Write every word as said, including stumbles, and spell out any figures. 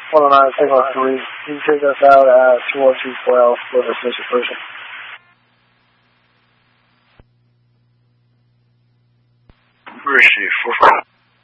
one oh nine, Signal three. You can take us out at two one two four L for the station person. Where is she? four four.